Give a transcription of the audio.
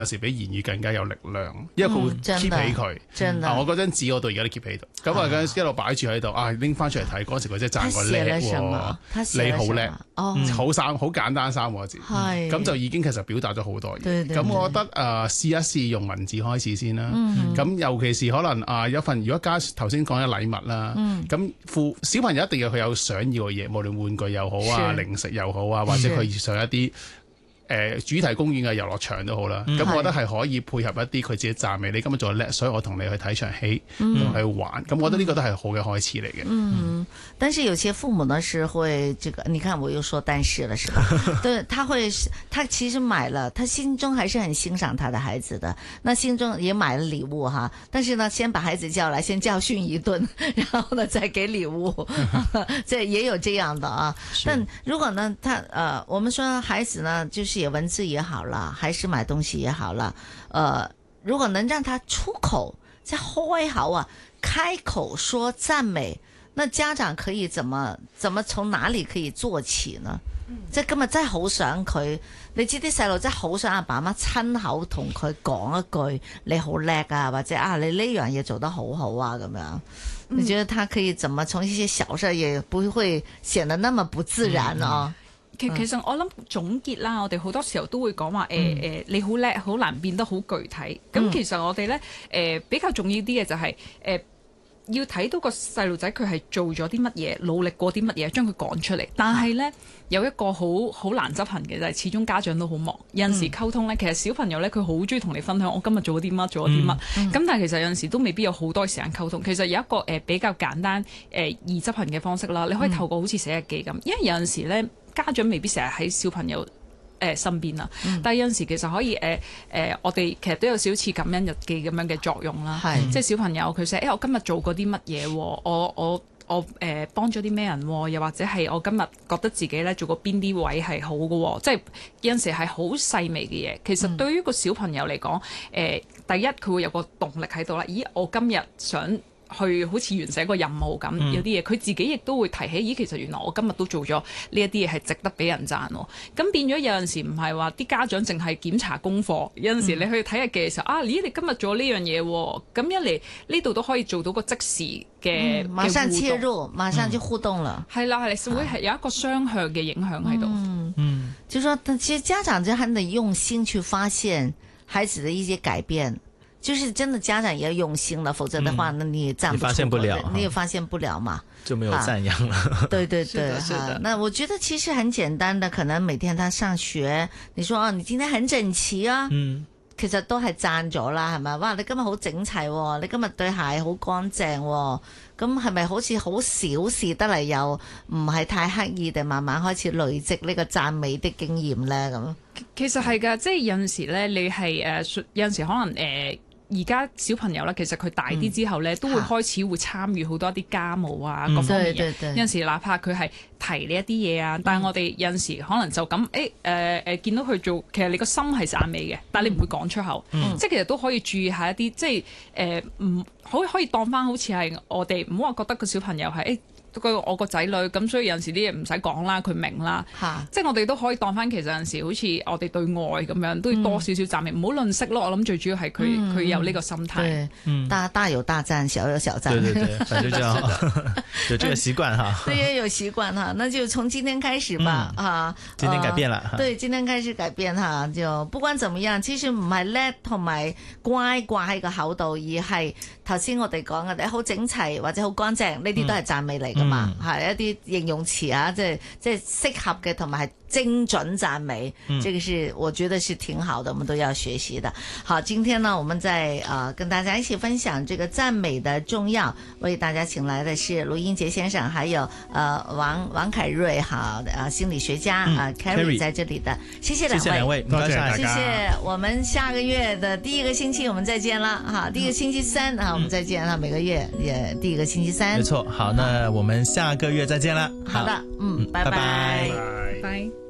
有時比言語更加有力量，因為佢會 keep 起佢。我嗰張紙我到而家都 keep 喺度，咁啊嗰陣時一路擺住喺度，拎翻出嚟睇，嗰陣時佢真係讚我叻喎，你好叻，好簡單3個字，咁就已經其實表達咗好多嘢。咁我覺得試一試用文字開始先啦。咁尤其是可能有份如果加頭先講嘅禮物啦，咁小朋友一定要佢有想要嘅嘢，無論玩具又好啊，零食又好啊，或者佢上一啲主題公園嘅遊樂場都好啦，咁我覺得係可以配合一啲佢自己讚美你今日做得叻，所以我同你去睇場戲，同你去玩，咁我覺得呢個都係好嘅開始嚟嘅。 但是有些父母呢是會你看我又說但是了，是吧？對，他其實買了，他心中還是很欣賞他的孩子的，那心中也買了禮物哈，但是呢，先把孩子叫來，先教訓一頓，然後呢再給禮物，這也有這樣的啊。但如果呢，我們說孩子呢，就是寫文字也好啦，還是買東西也好啦，如果能讓他出口，即係開口啊，開口說讚美，那家長可以怎麼從哪裡可以做起呢？即係今日真係好想佢，你知啲細路真係好想阿爸媽親口同佢講一句你好叻啊，或者你呢樣嘢做得好好啊咁樣。你覺得他可以怎麼從一些小事也不會顯得那麼不自然啊？ 其實我諗總結啦，我哋好多時候都會講話你好叻，好難變得好具體。咁其實我哋咧比較重要啲嘅就係要睇到個細路仔佢係做咗啲乜嘢，努力過啲乜嘢，將佢講出嚟。但係咧有一個好難執行嘅就係始終家長都好忙，有陣時溝通咧，其實小朋友咧佢好中意同你分享我今日做咗啲乜，做咗啲乜。咁但係其實有陣時都未必有好多時間溝通。其實有一個比較簡單易執行嘅方式啦，你可以透過好似寫日記咁，因為有陣時咧家長未必成日喺小朋友身邊啦，但係有陣時其實可以我哋其實都有少少似感恩日記咁樣嘅作用啦，即係小朋友佢寫我今日做過啲乜嘢，我幫咗啲咩人，又或者係我今日覺得自己咧做過邊啲位係好嘅，即係有陣時係好細微嘅嘢。其實對於個小朋友嚟講，第一佢會有個動力喺度啦。咦，我今日想去好似完成一個任務咁，有啲嘢佢自己亦都會提起，咦，其實原來我今日都做咗呢一啲嘢係值得俾人讚喎。咁變咗有陣時唔係話啲家長淨係檢查功課，有陣時你去睇日記嘅時候，咦，你今日做咗呢樣嘢喎，咁一嚟呢度都可以做到個即時嘅馬上切入，馬上就互動了。 係啦，會係有一個雙向嘅影響喺度。 就說其實家長就很得用心去發現孩子的一些改變。就是真的家長也要用心了，否則的話，那你也讚不出口，你發現不了，你也發現不了嘛， 就沒有讚揚了。 對對對， 是的。 那我覺得其實很簡單的，可能每天他上學，你說你今天很整齊啊，其實都係讚咗啦，係咪？哇，你今日好整齊，你今日對鞋好乾淨，咁係咪好似好小事得嚟，又唔係太刻意地慢慢開始累積呢個讚美的經驗咧？咁其實係㗎，即係有陣時咧，你係有陣時可能而家小朋友咧，其實佢大啲之後咧，都會開始會參與好多啲家務啊，各方面嘅。有陣時哪怕佢係提你一啲嘢啊，但係我哋有陣時可能就咁見到佢做，其實你個心係讚美嘅，但係你唔會講出口。即係其實都可以注意下一啲，即係唔可以當翻好似係我哋唔好話覺得個小朋友係我個仔女咁，所以有陣時啲嘢唔使講啦，佢明啦。即係我哋都可以當翻，其實有陣時好似我哋對外咁樣，都要多少少讚美，唔好吝嗇咯。我諗最主要係佢有呢個心態。 大有大讚，小有小讚。 對對對，反正就要有這個習慣哈。 對，也有習慣哈，那就從今天開始吧，哈。 今天改變了。 對，今天開始改變哈，就不管怎麼樣，其實唔係叻同埋乖掛喺個口度，而係頭先我哋講嘅，你好整齊或者好乾淨，呢啲都係讚美嚟。嘛，係一啲形容詞啊，即係適合嘅，同埋係精準讚美，這個是我覺得是挺好的，我們都要學習的。好，今天呢，我們在跟大家一起分享這個讚美的重要，為大家請來的是盧英傑先生，還有王凱瑞，好，心理學家Carrie 在這裏的，謝謝兩位， 多謝大家， 謝謝。我們下個月的第一個星期我們再見啦，哈，第一個星期三我們再見啦，每個月也第一個星期三， 沒錯。好，那我們下個月再見啦。 好的，拜拜。 拜。